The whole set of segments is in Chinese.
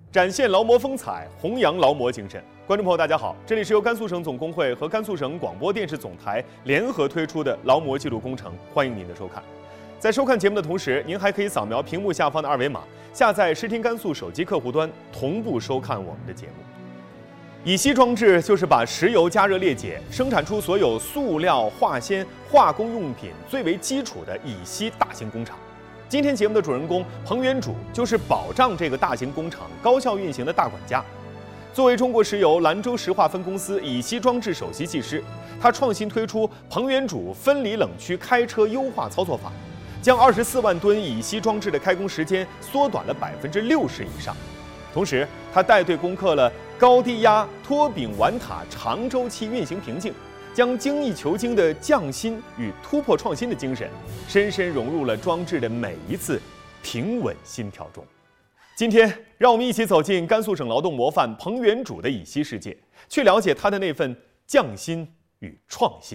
展现劳模风采，弘扬劳模精神。观众朋友，大家好，这里是由甘肃省总工会和甘肃省广播电视总台联合推出的劳模记录工程，欢迎您的收看。在收看节目的同时，您还可以扫描屏幕下方的二维码，下载视听甘肃手机客户端，同步收看我们的节目。乙烯装置就是把石油加热裂解，生产出所有塑料、化纤、化工用品最为基础的乙烯大型工厂。今天节目的主人公彭元主就是保障这个大型工厂高效运行的大管家。作为中国石油兰州石化分公司乙烯装置首席技师，他创新推出彭元主分离冷区开车优化操作法，将24万吨乙烯装置的开工时间缩短了60%以上。同时，他带队攻克了高低压脱柄碗塔长周期运行瓶颈，将精益求精的匠心与突破创新的精神，深深融入了装置的每一次平稳心跳中。今天，让我们一起走进甘肃省劳动模范彭元主的乙烯世界，去了解他的那份匠心与创新。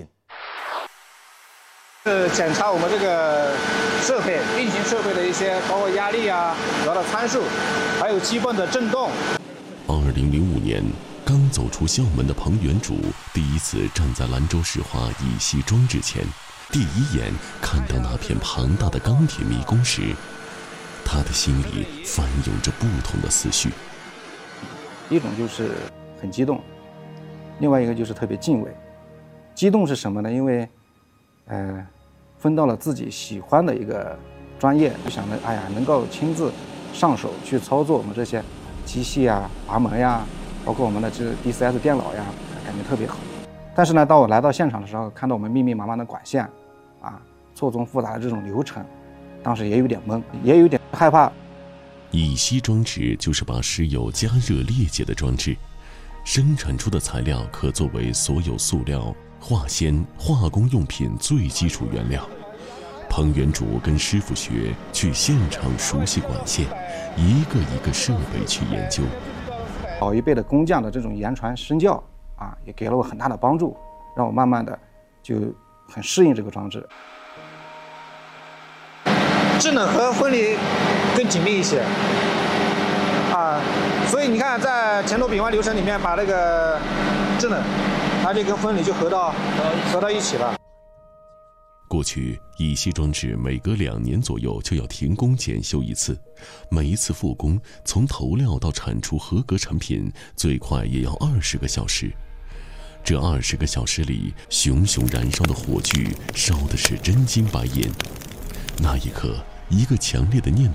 检查我们这个设备运行设备的一些包括压力啊、主要的参数，还有基本的振动。 2005年，刚走出校门的彭元主第一次站在兰州石化乙烯装置前，第一眼看到那片庞大的钢铁迷宫时，他的心里翻涌着不同的思绪。 一种就是很激动，另外一个就是特别敬畏。激动是什么呢？因为分到了自己喜欢的一个专业，就想着能够亲自上手去操作我们这些机器啊、阀门呀，包括我们的这 DCS 电脑呀，感觉特别好。但是呢，当我来到现场的时候，看到我们密密麻麻的管线错综复杂的这种流程，当时也有点懵，也有点害怕。 乙烯装置就是把石油加热裂解的装置，生产出的材料可作为所有塑料、化纤、化工用品最基础原料。彭元主跟师傅学，去现场熟悉管线，一个一个设备去研究。 老一辈的工匠的这种言传身教也给了我很大的帮助，让我慢慢的就很适应这个装置。制冷和分离更紧密一些所以你看，在前头丙烷流程里面，把那个制冷，它就跟分离就合到一起了。 过去，乙烯装置每隔2年左右就要停工检修一次，每一次复工，从投料到产出合格产品，最快也要20个小时。这20个小时里，熊熊燃烧的火炬烧的是真金白银。那一刻，一个强烈的念